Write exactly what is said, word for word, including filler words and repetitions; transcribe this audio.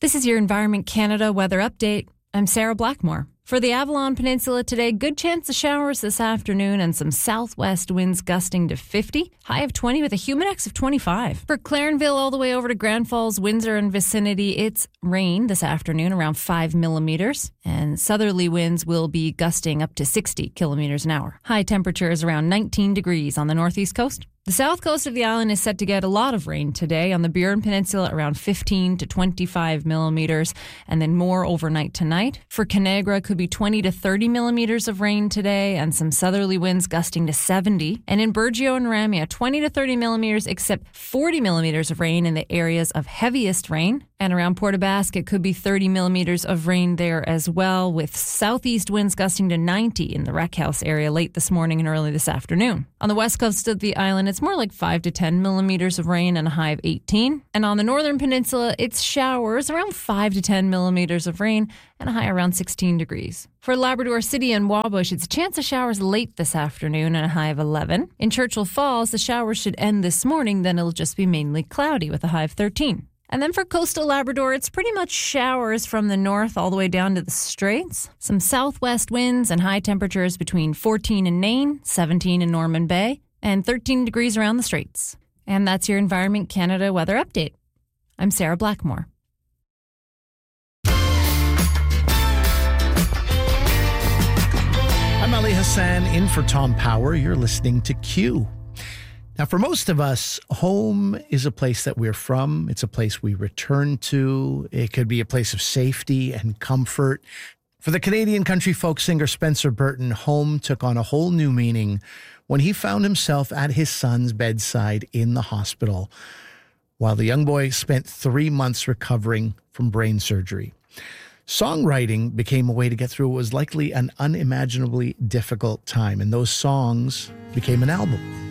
This is your Environment Canada weather update. I'm Sarah Blackmore. For the Avalon Peninsula today, good chance of showers this afternoon and some southwest winds gusting to fifty, high of twenty with a humidex of twenty-five. For Clarenville all the way over to Grand Falls, Windsor and vicinity, it's rain this afternoon around five millimeters, and southerly winds will be gusting up to sixty kilometers an hour. High temperatures around nineteen degrees on the northeast coast. The south coast of the island is set to get a lot of rain today. On the Burin Peninsula, around fifteen to twenty-five millimeters, and then more overnight tonight. For Conagra, could be twenty to thirty millimeters of rain today, and some southerly winds gusting to seventy. And in Burgeo and Ramea, twenty to thirty millimeters, except forty millimeters of rain in the areas of heaviest rain. And around Port aux Basques, it could be thirty millimeters of rain there as well, with southeast winds gusting to ninety in the Rec House area late this morning and early this afternoon. On the west coast of the island, it's more like five to ten millimeters of rain and a high of eighteen. And on the northern peninsula, it's showers around five to ten millimeters of rain and a high around sixteen degrees. For Labrador City and Wabush, it's a chance of showers late this afternoon and a high of eleven. In Churchill Falls, the showers should end this morning, then it'll just be mainly cloudy with a high of thirteen. And then for coastal Labrador, it's pretty much showers from the north all the way down to the Straits. Some southwest winds and high temperatures between fourteen in Nain, seventeen in Norman Bay, and thirteen degrees around the Straits. And that's your Environment Canada weather update. I'm Sarah Blackmore. I'm Ali Hassan in for Tom Power. You're listening to Q. Now, for most of us, home is a place that we're from. It's a place we return to. It could be a place of safety and comfort. For the Canadian country folk singer Spencer Burton, home took on a whole new meaning when he found himself at his son's bedside in the hospital while the young boy spent three months recovering from brain surgery. Songwriting became a way to get through what was likely an unimaginably difficult time, and those songs became an album.